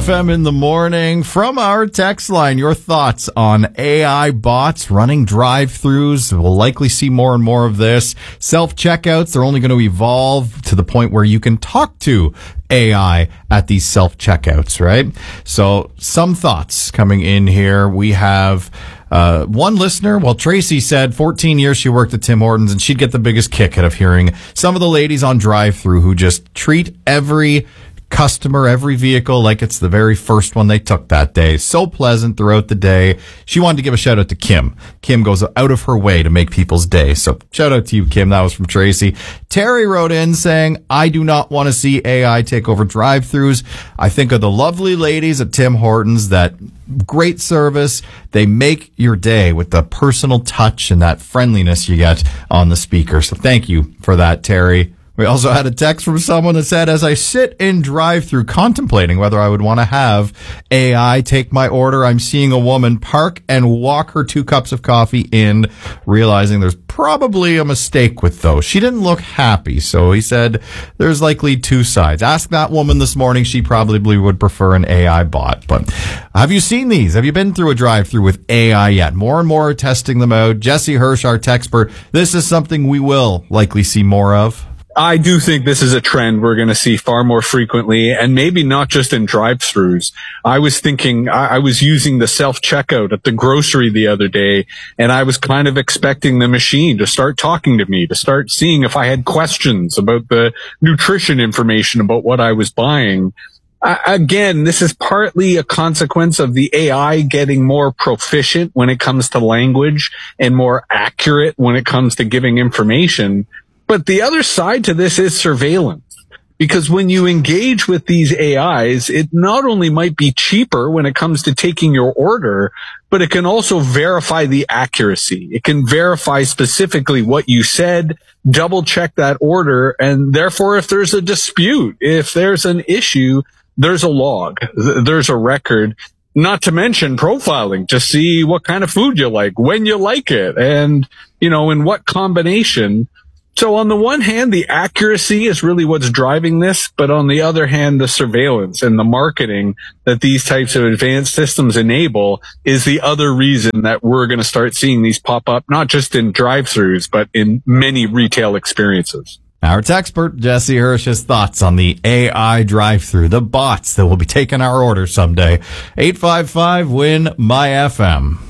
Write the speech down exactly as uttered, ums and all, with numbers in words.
M in the morning from our text line. Your thoughts on A I bots running drive-thrus. We'll likely see more and more of this. Self-checkouts, they're only going to evolve to the point where you can talk to A I at these self-checkouts, right? So some thoughts coming in here. We have uh, one listener. Well, Tracy said fourteen years she worked at Tim Hortons, and she'd get the biggest kick out of hearing some of the ladies on drive-thru who just treat every customer, every vehicle like it's the very first one they took that day. So pleasant throughout the day. She wanted to give a shout out to Kim. Kim goes out of her way to make people's day. So shout out to you, Kim. That was from Tracy. Terry wrote in saying, I do not want to see A I take over drive-thrus. I think of the lovely ladies at Tim Hortons, that great service. They make your day with the personal touch and that friendliness you get on the speaker. So thank you for that, Terry. We also had a text from someone that said, as I sit in drive-thru contemplating whether I would want to have A I take my order, I'm seeing a woman park and walk her two cups of coffee in, realizing there's probably a mistake with those. She didn't look happy, so he said there's likely two sides. Ask that woman this morning. She probably would prefer an A I bot. But have you seen these? Have you been through a drive-thru with A I yet? More and more are testing them out. Jesse Hirsch, our tech expert, this is something we will likely see more of. I do think this is a trend we're going to see far more frequently, and maybe not just in drive-thrus. I was thinking, I, I was using the self-checkout at the grocery the other day, and I was kind of expecting the machine to start talking to me, to start seeing if I had questions about the nutrition information about what I was buying. Uh, again, this is partly a consequence of the A I getting more proficient when it comes to language and more accurate when it comes to giving information. But the other side to this is surveillance, because when you engage with these A Is, it not only might be cheaper when it comes to taking your order, but it can also verify the accuracy. It can verify specifically what you said, double check that order, and therefore if there's a dispute, if there's an issue, there's a log, there's a record. Not to mention profiling to see what kind of food you like, when you like it, and, you know, in what combination. So on the one hand, the accuracy is really what's driving this, but on the other hand, the surveillance and the marketing that these types of advanced systems enable is the other reason that we're going to start seeing these pop up, not just in drive-thrus, but in many retail experiences. Our tech expert, Jesse Hirsch's thoughts on the A I drive-thru, the bots that will be taking our orders someday. eight five five, W I N, M Y F M.